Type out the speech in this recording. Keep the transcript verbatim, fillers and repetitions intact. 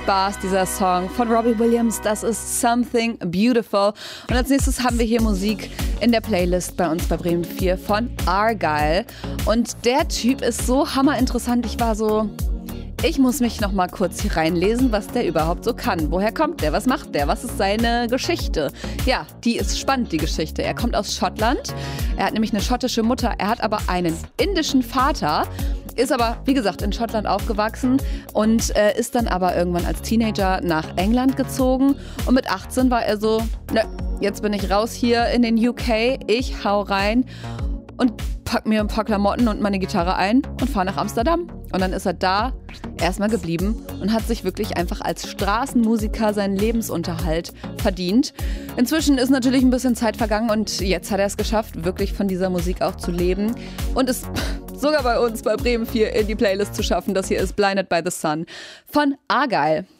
Spaß, dieser Song von Robbie Williams. Das ist Something Beautiful. Und als nächstes haben wir hier Musik in der Playlist bei uns bei Bremen vier von Argyle. Und der Typ ist so hammerinteressant. Ich war so... Ich muss mich noch mal kurz hier reinlesen, was der überhaupt so kann. Woher kommt der? Was macht der? Was ist seine Geschichte? Ja, die ist spannend, die Geschichte. Er kommt aus Schottland. Er hat nämlich eine schottische Mutter. Er hat aber einen indischen Vater. Ist aber, wie gesagt, in Schottland aufgewachsen und äh, ist dann aber irgendwann als Teenager nach England gezogen. Und mit achtzehn war er so, ne, jetzt bin ich raus hier in den U K. Ich hau rein und pack mir ein paar Klamotten und meine Gitarre ein und fahre nach Amsterdam. Und dann ist er da erstmal geblieben und hat sich wirklich einfach als Straßenmusiker seinen Lebensunterhalt verdient. Inzwischen ist natürlich ein bisschen Zeit vergangen und jetzt hat er es geschafft, wirklich von dieser Musik auch zu leben und es sogar bei uns bei Bremen vier in die Playlist zu schaffen. Das hier ist Blinded by the Sun von Argyle.